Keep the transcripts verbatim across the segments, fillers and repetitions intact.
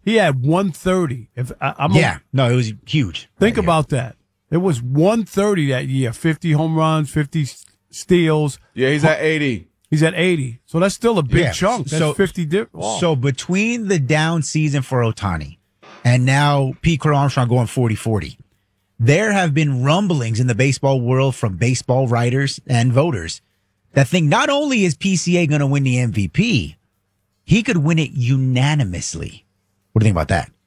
he had one thirty. If I, I'm yeah, a, no, it was huge. Think right about here. that. It was one thirty that year. fifty home runs, fifty steals. Yeah, he's at eighty. He's at eighty. So that's still a big yeah. chunk. That's so, fifty. Di- oh. So between the down season for Ohtani and now Pete Crow Armstrong going forty forty, there have been rumblings in the baseball world from baseball writers and voters that think not only is P C A going to win the M V P, he could win it unanimously. What do you think about that?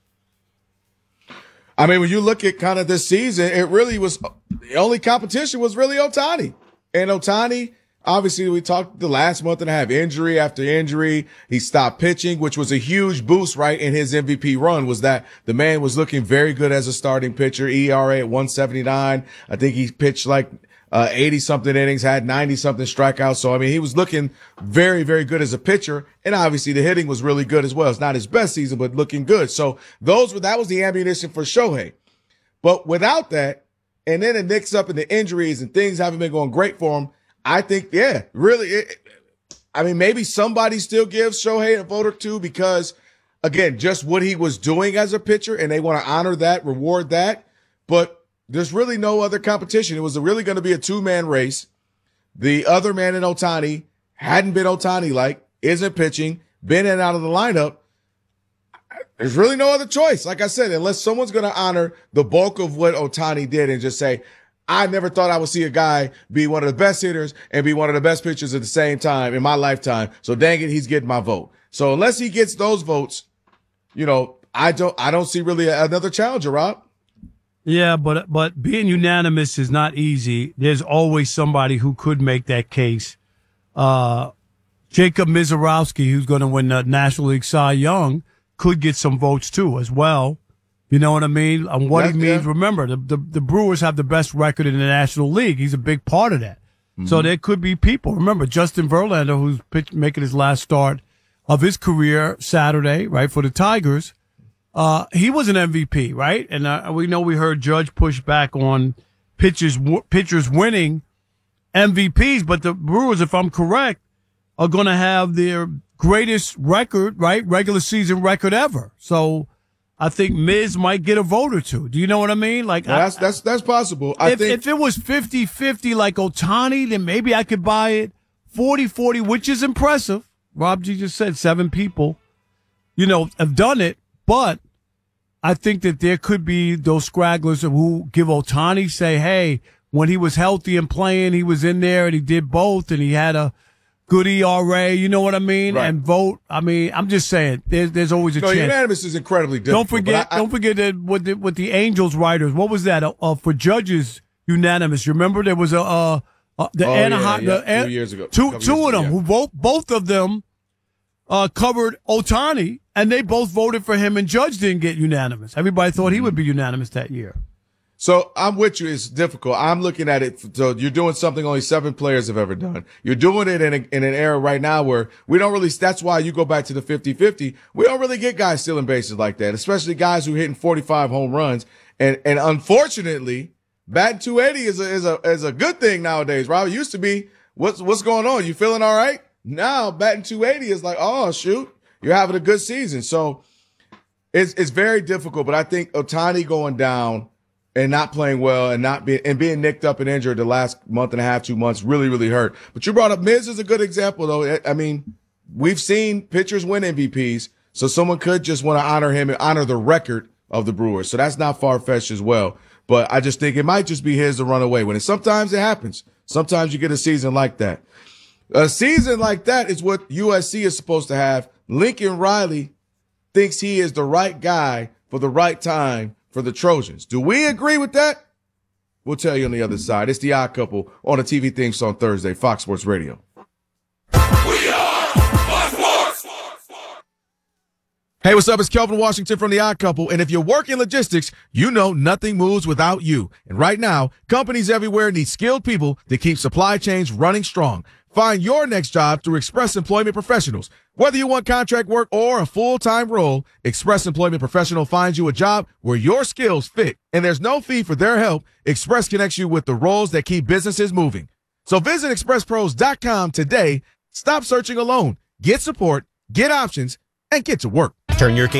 I mean, when you look at kind of this season, it really was the only competition was really Ohtani. And Ohtani, obviously, we talked the last month and a half, injury after injury. He stopped pitching, which was a huge boost, right, in his M V P run, was that the man was looking very good as a starting pitcher. E R A at one seventy-nine. I think he pitched like uh, eighty-something innings, had ninety-something strikeouts. So, I mean, he was looking very, very good as a pitcher. And obviously, the hitting was really good as well. It's not his best season, but looking good. So, those were that was the ammunition for Shohei. But without that, and then it nicks up in the injuries and things haven't been going great for him, I think, yeah, really, it, I mean, maybe somebody still gives Shohei a vote or two because, again, just what he was doing as a pitcher, and they want to honor that, reward that. But there's really no other competition. It was really going to be a two-man race. The other man in Ohtani hadn't been Ohtani-like, isn't pitching, been in and out of the lineup. There's really no other choice. Like I said, unless someone's going to honor the bulk of what Ohtani did and just say, I never thought I would see a guy be one of the best hitters and be one of the best pitchers at the same time in my lifetime. So dang it, he's getting my vote. So unless he gets those votes, you know, I don't, I don't see really another challenger, Rob. Yeah, but but being unanimous is not easy. There's always somebody who could make that case. Uh, Jacob Mizorowski, who's going to win the National League Cy Young, could get some votes too as well. You know what I mean? On what That's he means. good. Remember, the, the the Brewers have the best record in the National League. He's a big part of that. Mm-hmm. So there could be people. Remember, Justin Verlander, who's pitch, making his last start of his career Saturday, right, for the Tigers. Uh, he was an M V P, right? And uh, we know we heard Judge push back on pitchers w- pitchers winning M V Ps, but the Brewers, if I'm correct, are going to have their greatest record, right, regular season record ever. So I think Miz might get a vote or two. Do you know what I mean? Like well, that's that's that's possible. I if, think if it was fifty-fifty like Ohtani, then maybe I could buy it. forty-forty, which is impressive. Rob G just said seven people, you know, have done it. But I think that there could be those scragglers who give Ohtani, say, hey, when he was healthy and playing, he was in there and he did both and he had a good E R A, you know what I mean? Right. And vote. I mean, I'm just saying, there's there's always a no, chance. unanimous is incredibly difficult. Don't forget, I, I, don't forget that with the, with the Angels writers, what was that? Uh, uh, for judges, unanimous. You remember there was a uh, uh the oh, Anaheim, yeah, yeah, the, a few years ago, two two years of them ago, yeah. who vote, both of them uh covered Ohtani, and they both voted for him, and Judge didn't get unanimous. Everybody thought mm-hmm. he would be unanimous that year. So I'm with you. It's difficult. I'm looking at it. So you're doing something only seven players have ever done. You're doing it in, a, in an era right now where we don't really, that's why you go back to the fifty-fifty. We don't really get guys stealing bases like that, especially guys who are hitting forty-five home runs. And, and unfortunately, batting two eighty is a, is a, is a good thing nowadays, Rob. It used to be, what's, what's going on? You feeling all right? Now batting two eighty is like, oh, shoot, you're having a good season. So it's, it's very difficult, but I think Ohtani going down and not playing well and not being, and being nicked up and injured the last month and a half, two months really, really hurt. But you brought up Miz is a good example though. I mean, we've seen pitchers win M V Ps, so someone could just want to honor him and honor the record of the Brewers. So that's not far-fetched as well. But I just think it might just be his to run away when it, sometimes it happens. Sometimes you get a season like that. A season like that is what U S C is supposed to have. Lincoln Riley thinks he is the right guy for the right time for the Trojans. Do we agree with that? We'll tell you on the other side. It's the Odd Couple on the T V theme song Thursday, Fox Sports Radio. We are Fox Sports. Hey, what's up? It's Kelvin Washington from the Odd Couple. And if you work in logistics, you know nothing moves without you. And right now, companies everywhere need skilled people to keep supply chains running strong. Find your next job through Express Employment Professionals. Whether you want contract work or a full-time role, Express Employment Professional finds you a job where your skills fit. And there's no fee for their help. Express connects you with the roles that keep businesses moving. So visit express pros dot com today. Stop searching alone. Get support, get options, and get to work. Turn your